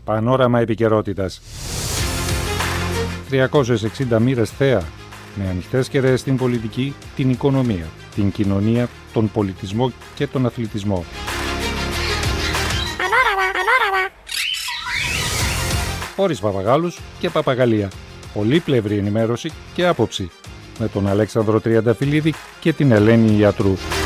Πανόραμα επικαιρότητας. 360 μοίρες θέα, με ανοιχτές κεραίες στην πολιτική, την οικονομία, την κοινωνία, τον πολιτισμό και τον αθλητισμό. Πανόραμα. Χωρίς παπαγάλους και παπαγαλία. Πολύπλευρη ενημέρωση και άποψη. Με τον Αλέξανδρο Τριανταφυλλίδη και την Ελένη Ιατρού.